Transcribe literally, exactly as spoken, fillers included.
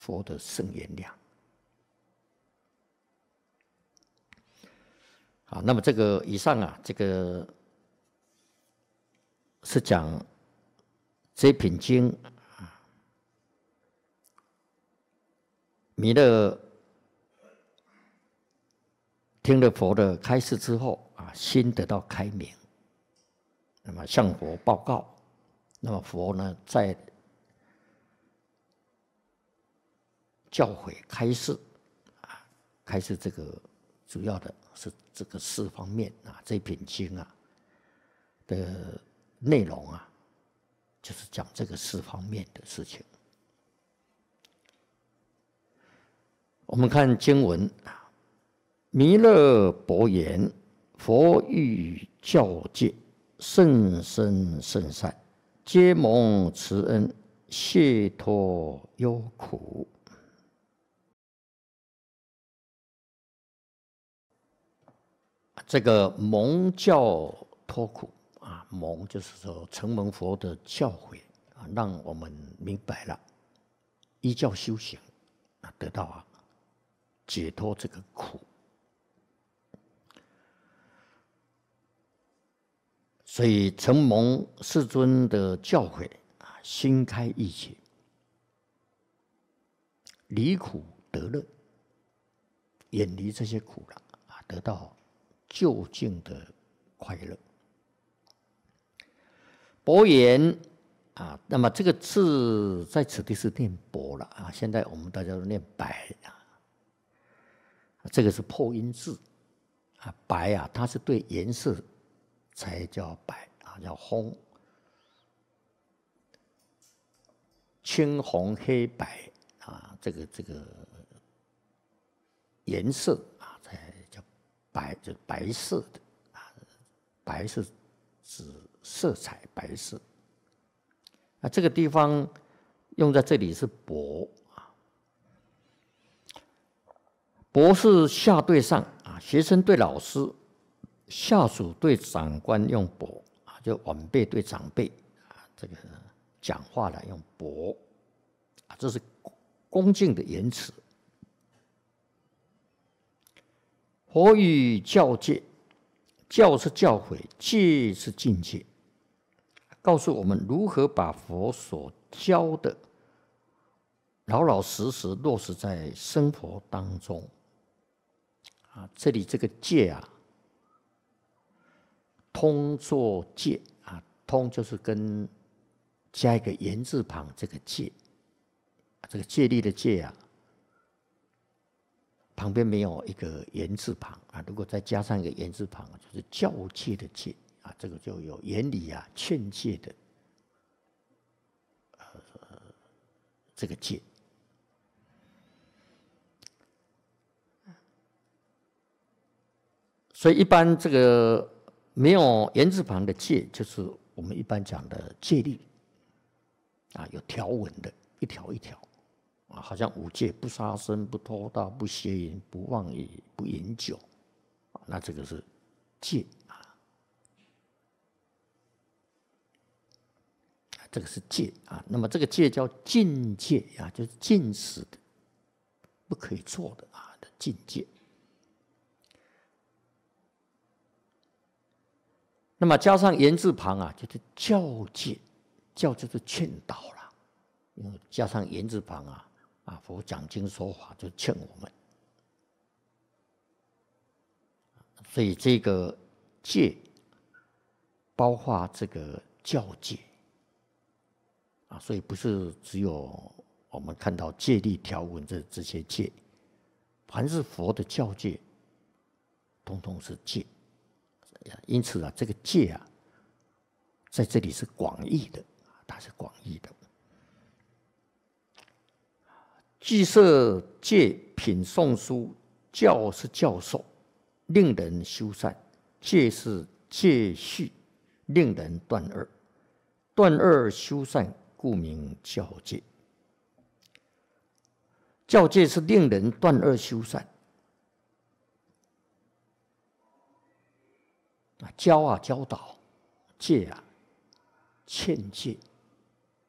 佛的圣言量。好，那么这个以上啊，这个是讲这品经啊，弥勒听了佛的开示之后啊，心得到开明，那么向佛报告，那么佛呢在教诲开示啊，开示这个主要的是这个四方面啊，这品经啊的内容啊，就是讲这个四方面的事情。我们看经文啊，弥勒伯言：佛欲教戒，甚深甚善，皆蒙慈恩，解脱忧苦。这个蒙教脱苦啊，蒙就是说承蒙佛的教诲啊，让我们明白了，依教修行啊，得到啊解脱这个苦。所以承蒙世尊的教诲啊，心开意解，离苦得乐，远离这些苦了啊，得到究竟的快乐。伯言啊，那么这个字在此地是念伯了啊，现在我们大家都念白啊，这个是破音字啊，白啊，它是对颜色才叫白啊，叫红，青红黑白啊，这个这个颜色啊，才叫白，就是白色的啊，白是指色彩白色。啊，这个地方用在这里是伯啊，伯是下对上啊，学生对老师，下属对长官用伯啊，就晚辈对长辈啊，这个讲话来用伯啊，这是恭敬的言辞。佛语教戒，教是教诲，戒是境界，告诉我们如何把佛所教的老老实实落实在生活当中。啊，这里这个戒啊，通作戒啊，通就是跟加一个言字旁，这个戒，这个戒律的戒啊，旁边没有一个言字旁啊，如果再加上一个言字旁，就是教戒的戒啊，这个就有言理啊、劝诫的呃这个戒。所以一般这个没有言字旁的戒，就是我们一般讲的戒律啊，有条文的，一条一条啊，好像五戒：不杀生、不偷盗、不邪淫、不妄语、不饮酒啊，那这个是戒啊，这个是戒啊。那么这个戒叫禁戒啊，就是禁止的，不可以做的啊的禁戒。那么加上言字旁啊，就是教戒，教就是劝导了。因为加上言字旁啊，啊，佛讲经说法就劝我们。所以这个戒包括这个教戒啊，所以不是只有我们看到戒律条文这这些戒，凡是佛的教戒，统统是戒。因此啊，这个戒啊，在这里是广义的，它是广义的。具摄戒品诵书，教是教授，令人修善；戒是戒序，令人断恶。断恶修善，故名教戒。教戒是令人断恶修善。教啊，教导；戒啊，劝诫。